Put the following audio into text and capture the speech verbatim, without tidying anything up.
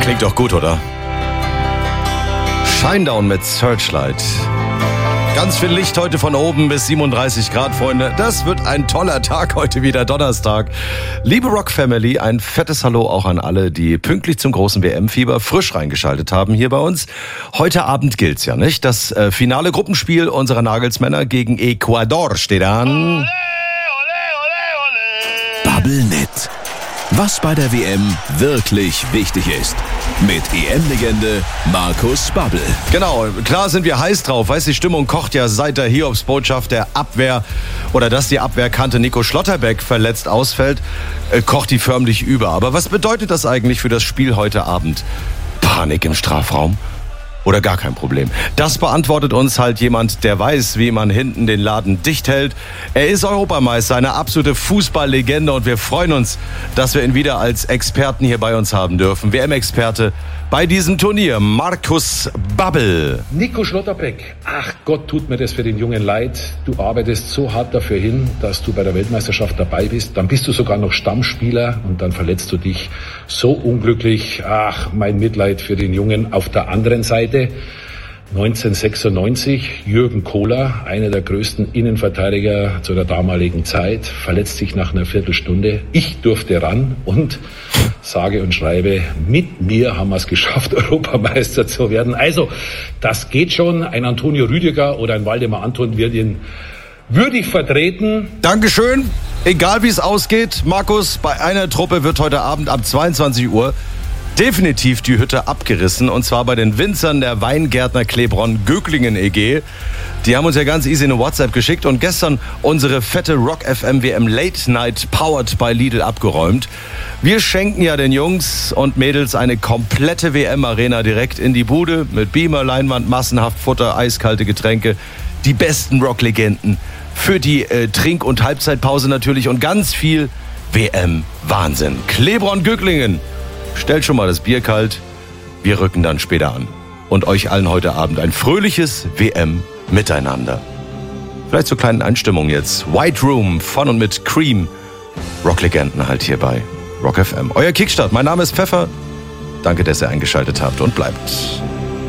Klingt doch gut, oder? Shinedown mit Searchlight. Ganz viel Licht heute von oben bis siebenunddreißig Grad, Freunde. Das wird ein toller Tag heute wieder, Donnerstag. Liebe Rock Family, ein fettes Hallo auch an alle, die pünktlich zum großen W M-Fieber frisch reingeschaltet haben hier bei uns. Heute Abend gilt's ja, nicht? Das äh, finale Gruppenspiel unserer Nagelsmänner gegen Ecuador steht an. Bubblenet. Was bei der W M wirklich wichtig ist. Mit E M-Legende Markus Babbel. Genau, klar sind wir heiß drauf. Weißt, die Stimmung kocht ja seit der Hiobsbotschaft der Abwehr oder dass die Abwehrkante Nico Schlotterbeck verletzt ausfällt, äh, kocht die förmlich über. Aber was bedeutet das eigentlich für das Spiel heute Abend? Panik im Strafraum? Oder gar kein Problem? Das beantwortet uns halt jemand, der weiß, wie man hinten den Laden dicht hält. Er ist Europameister, eine absolute Fußballlegende und wir freuen uns, dass wir ihn wieder als Experten hier bei uns haben dürfen. W M-Experte bei diesem Turnier, Markus Babbel. Nico Schlotterbeck, ach Gott, tut mir das für den Jungen leid. Du arbeitest so hart dafür hin, dass du bei der Weltmeisterschaft dabei bist. Dann bist du sogar noch Stammspieler und dann verletzt du dich so unglücklich. Ach, mein Mitleid für den Jungen. Auf der anderen Seite neunzehnhundertsechsundneunzig, Jürgen Kohler, einer der größten Innenverteidiger zu der damaligen Zeit, verletzt sich nach einer Viertelstunde. Ich durfte ran und sage und schreibe, mit mir haben wir es geschafft, Europameister zu werden. Also, das geht schon. Ein Antonio Rüdiger oder ein Waldemar Anton wird ihn würdig vertreten. Dankeschön. Egal wie es ausgeht, Markus, bei einer Truppe wird heute Abend ab zweiundzwanzig Uhr definitiv die Hütte abgerissen, und zwar bei den Winzern der Weingärtner Klebron Göcklingen E G. Die haben uns ja ganz easy eine WhatsApp geschickt und gestern unsere fette Rock F M W M Late Night powered by Lidl abgeräumt. Wir schenken ja den Jungs und Mädels eine komplette W M-Arena direkt in die Bude mit Beamer, Leinwand, massenhaft Futter, eiskalte Getränke, die besten Rock-Legenden für die äh, Trink- und Halbzeitpause natürlich und ganz viel W M-Wahnsinn. Klebron Göcklingen, stellt schon mal das Bier kalt, wir rücken dann später an. Und euch allen heute Abend ein fröhliches W M-Miteinander. Vielleicht zur kleinen Einstimmung jetzt. White Room von und mit Cream. Rocklegenden halt hier bei Rock F M. Euer Kickstart, mein Name ist Pfeffer. Danke, dass ihr eingeschaltet habt und bleibt